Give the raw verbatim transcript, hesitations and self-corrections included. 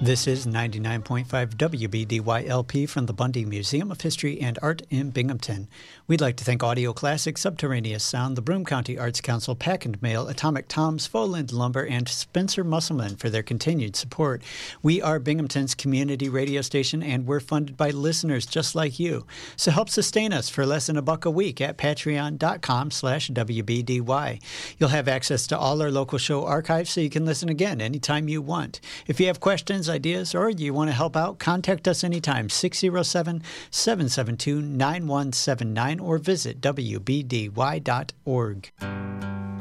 This is ninety-nine point five W B D Y L P from the Bundy Museum of History and Art in Binghamton. We'd like to thank Audio Classic, Subterraneous Sound, the Broome County Arts Council, Pack and Mail, Atomic Toms, Foland Lumber, and Spencer Musselman for their continued support. We are Binghamton's community radio station, and we're funded by listeners just like you. So help sustain us for less than a buck a week at patreon.com slash WBDY. You'll have access to all our local show archives so you can listen again anytime you want. If you have questions, ideas, or you want to help out, contact us anytime, six oh seven, seven seven two, nine one seven nine, or visit W B D Y dot org.